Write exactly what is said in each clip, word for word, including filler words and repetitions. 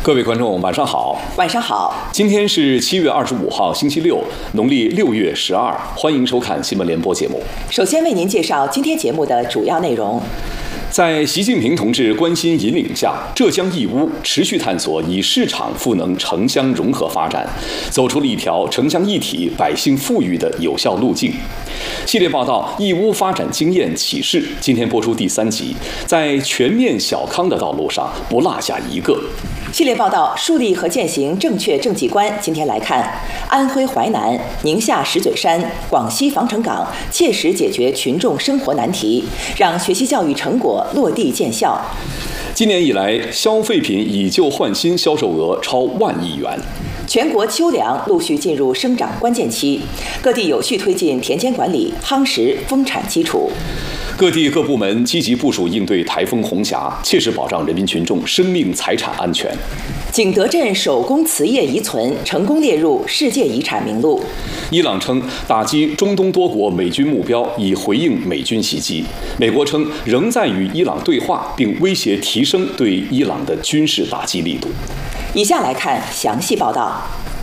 各位观众，晚上好。 晚上好。 今天是七月二十五号，星期六，农历六月十二。欢迎收看新闻联播节目。 首先为您介绍今天节目的主要内容。 在习近平同志关心引领下，浙江义乌持续探索以市场赋能城乡融合发展，走出了一条城乡一体、百姓富裕的有效路径。系列报道《义乌发展经验启示》今天播出第三集，在全面小康的道路上不落下一个。 系列报道树立和践行正确政绩观，今天来看安徽淮南、宁夏石嘴山、广西防城港切实解决群众生活难题，让学习教育成果落地见效。 今年以来，消费品以旧换新销售额超万亿元。 全国秋粮陆续进入生长关键期，各地有序推进田间管理，夯实丰产基础。 各地各部门积极部署应对台风红霞，切实保障人民群众生命财产安全。 景德镇手工瓷业遗存成功列入世界遗产名录。 伊朗称打击中东多国美军目标，以回应美军袭击。美国称仍在与伊朗对话，并威胁提升对伊朗的军事打击力度。 以下来看详细报道。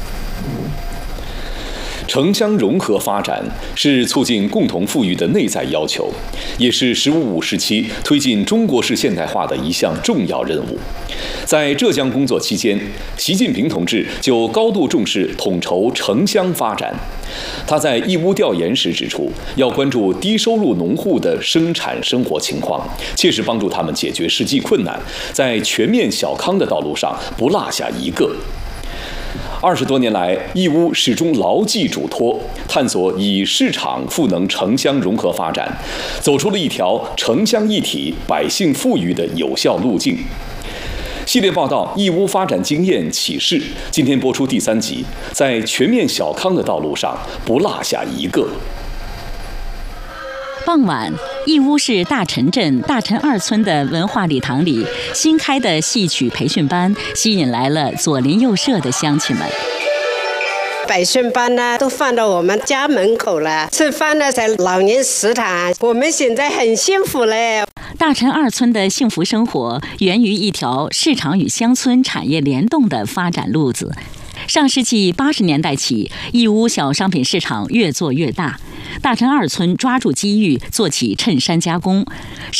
城乡融合发展是促进共同富裕的内在要求，也是“十五五”时期推进中国式现代化的一项重要任务。在浙江工作期间，习近平同志就高度重视统筹城乡发展。他在义乌调研时指出，要关注低收入农户的生产生活情况，切实帮助他们解决实际困难，在全面小康的道路上不落下一个。二十多年来，义乌始终牢记嘱托，探索以市场赋能城乡融合发展，走出了一条城乡一体、百姓富裕的有效路径。系列报道《义乌发展经验启示》今天播出第三集，在全面小康的道路上不落下一个。 傍晚，义乌市大陈镇大陈二村的文化礼堂里，新开的戏曲培训班吸引来了左邻右舍的乡亲们。 培训班呢，都放到我们家门口了，吃饭呢在老年食堂，我们现在很幸福嘞。 大陈二村的幸福生活源于一条市场与乡村产业联动的发展路子。上世纪八十年代起，义乌小商品市场越做越大，大陈二村抓住机遇，做起衬衫加工。